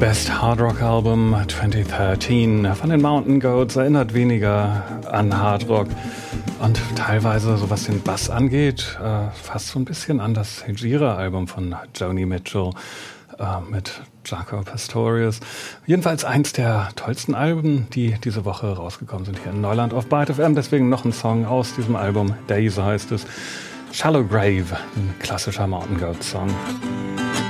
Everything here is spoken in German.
Best Hard Rock Album 2013 von den Mountain Goats erinnert weniger an Hard Rock und teilweise, so was den Bass angeht, fast so ein bisschen an das Hejira-Album von Joni Mitchell mit Jaco Pastorius. Jedenfalls eins der tollsten Alben, die diese Woche rausgekommen sind hier in Neuland auf Byte FM. Deswegen noch ein Song aus diesem Album. Days heißt es. Shallow Grave, ein klassischer Mountain Goats Song.